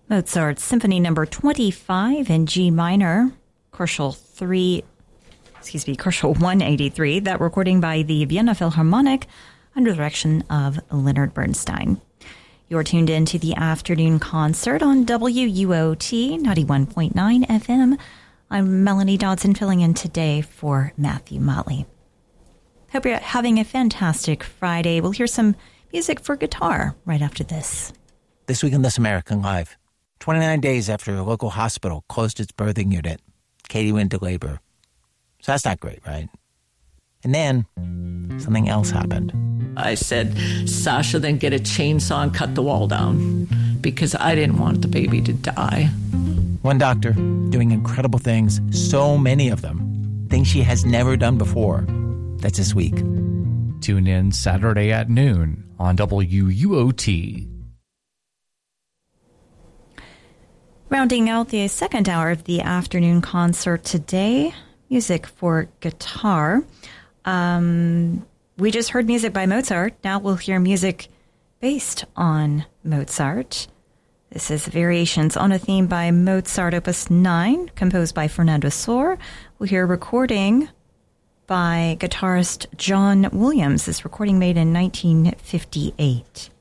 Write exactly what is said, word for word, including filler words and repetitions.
Mozart's Symphony Number twenty-five in G minor, Koschel three, excuse me, Koschel one eighty-three. That recording by the Vienna Philharmonic under the direction of Leonard Bernstein. You're tuned in to the afternoon concert on W U O T ninety-one point nine F M. I'm Melanie Dodson, filling in today for Matthew Motley. Hope you're having a fantastic Friday. We'll hear some music for guitar right after this. This week on This American Life, twenty-nine days after a local hospital closed its birthing unit, Katie went into labor. So that's not great, right? And then something else happened. I said, Sasha, then get a chainsaw and cut the wall down because I didn't want the baby to die. One doctor doing incredible things, so many of them, things she has never done before. That's this week. Tune in Saturday at noon on W U O T. Rounding out the second hour of the afternoon concert today, music for guitar. Um, we just heard music by Mozart. Now we'll hear music based on Mozart. This is Variations on a Theme by Mozart, Opus nine, composed by Fernando Sor. We'll hear a recording by guitarist John Williams. This recording made in nineteen fifty-eight.